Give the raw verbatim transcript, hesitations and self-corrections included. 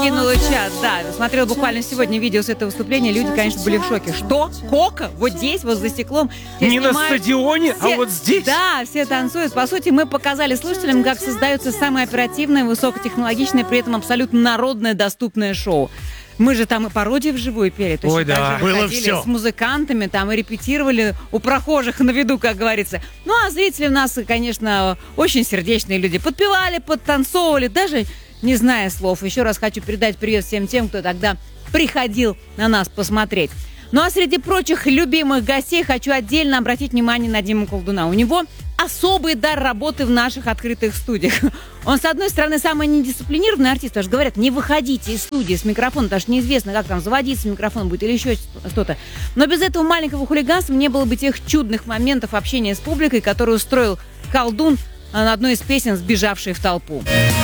скинула чат, да. Смотрела буквально сегодня видео с этого выступления. Люди, конечно, были в шоке. Что? Кока? Вот здесь, вот за стеклом. Все Не снимают. на стадионе, Все... а вот здесь? Да, все танцуют. По сути, мы показали слушателям, как создается самое оперативное, высокотехнологичное, при этом абсолютно народное, доступное шоу. Мы же там и пародии вживую пели. То Ой, есть да. даже Было выходили всё. с музыкантами, там и репетировали у прохожих на виду, как говорится. Ну, а зрители у нас, конечно, очень сердечные люди. Подпевали, подтанцовывали, даже не зная слов. Еще раз хочу передать привет всем тем, кто тогда приходил на нас посмотреть. Ну, а среди прочих любимых гостей хочу отдельно обратить внимание на Диму Колдуна. У него особый дар работы в наших открытых студиях. Он, с одной стороны, самый недисциплинированный артист, потому что говорят, не выходите из студии с микрофоном, потому что неизвестно, как там заводиться микрофон будет или еще что-то. Но без этого маленького хулиганства не было бы тех чудных моментов общения с публикой, которые устроил Колдун на одной из песен, сбежавшей в толпу.